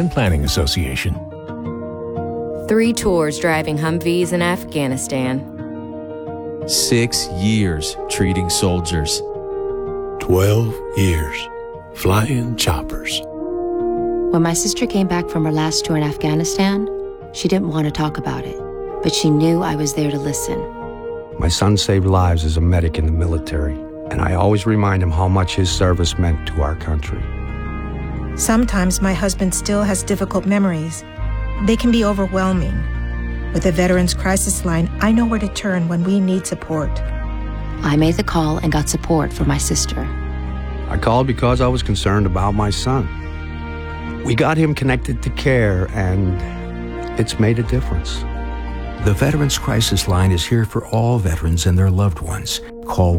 American Planning Association. 3 tours driving Humvees in Afghanistan. 6 years treating soldiers. 12 years flying choppers. When my sister came back from her last tour in Afghanistan, she didn't want to talk about it, but she knew I was there to listen. My son saved lives as a medic in the military, and I always remind him how much his service meant to our country. Sometimes my husband still has difficult memories. They can be overwhelming. With the Veterans Crisis Line, I know where to turn when we need support. I made the call and got support for my sister. I called because I was concerned about my son. We got him connected to care, and it's made a difference. The Veterans Crisis Line is here for all veterans and their loved ones. Call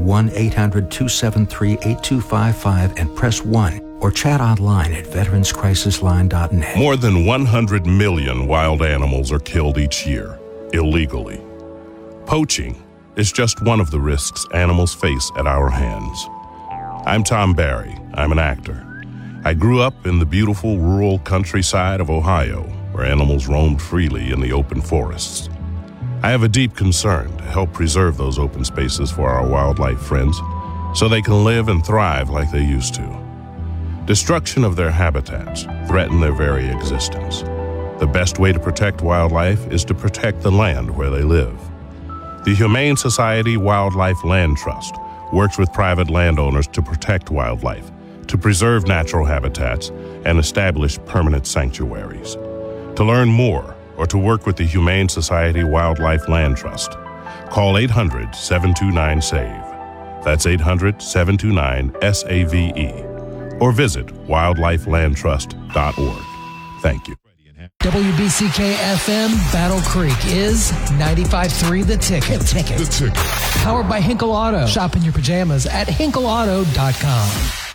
1-800-273-8255 and press 1 or chat online at veteranscrisisline.net. More than 100 million wild animals are killed each year, illegally. Poaching is just one of the risks animals face at our hands. I'm Tom Barry. I'm an actor. I grew up in the beautiful rural countryside of Ohio, where animals roamed freely in the open forests. I have a deep concern to help preserve those open spaces for our wildlife friends so they can live and thrive like they used to. Destruction of their habitats threaten their very existence. The best way to protect wildlife is to protect the land where they live. The Humane Society Wildlife Land Trust works with private landowners to protect wildlife, to preserve natural habitats, and establish permanent sanctuaries. To learn more or to work with the Humane Society Wildlife Land Trust, call 800-729-SAVE. That's 800-729-SAVE. Or visit wildlifelandtrust.org. Thank you. WBCK-FM Battle Creek is 95.3 The Ticket. The Ticket. Powered by Hinkle Auto. Shop in your pajamas at hinkleauto.com.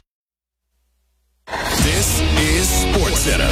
This is SportsCenter.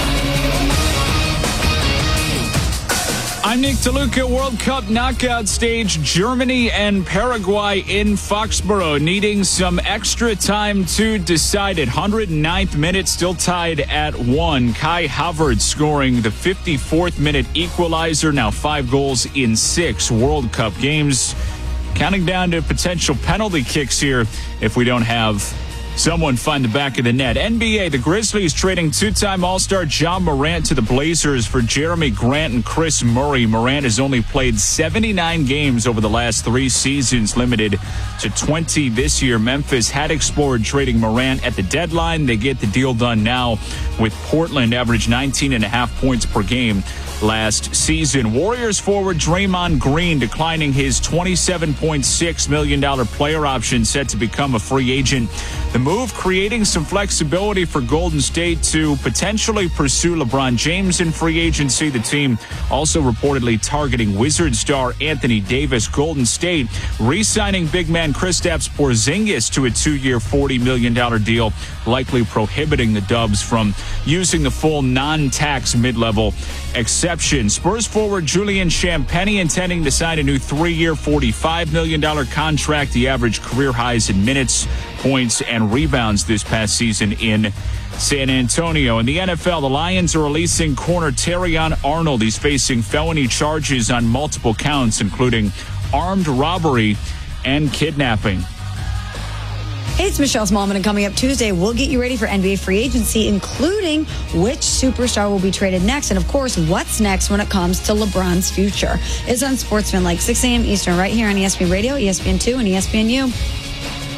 I'm Nick DeLuca. World Cup knockout stage, Germany and Paraguay in Foxborough, needing some extra time to decide it. 109th minute, still tied at 1. Kai Havertz scoring the 54th minute equalizer. Now 5 goals in 6 World Cup games. Counting down to potential penalty kicks here if we don't have someone find the back of the net. NBA, the Grizzlies trading 2-time All-Star Ja Morant to the Blazers for Jeremy Grant and Chris Murray. Morant has only played 79 games over the last 3 seasons, limited to 20 this year. Memphis had explored trading Morant at the deadline. They get the deal done now with Portland, averaged 19.5 points per game last season. Warriors forward Draymond Green declining his $27.6 million player option, set to become a free agent. The move creating some flexibility for Golden State to potentially pursue LeBron James in free agency. The team also reportedly targeting Wizards star Anthony Davis. Golden State re-signing big man Kristaps Porzingis to a 2-year, $40 million deal, likely prohibiting the Dubs from using the full non-tax mid-level exception. Spurs forward Julian Champagnie intending to sign a new 3-year, $45 million contract. The average career highs in minutes, points, and rebounds this past season in San Antonio. In the NFL, the Lions are releasing corner Terrion Arnold. He's facing felony charges on multiple counts, including armed robbery and kidnapping. Hey, it's Michelle Smallman, and coming up Tuesday, we'll get you ready for NBA free agency, including which superstar will be traded next, and of course, what's next when it comes to LeBron's future. It's on Sportsman, like 6 a.m. Eastern, right here on ESPN Radio, ESPN2, and ESPNU.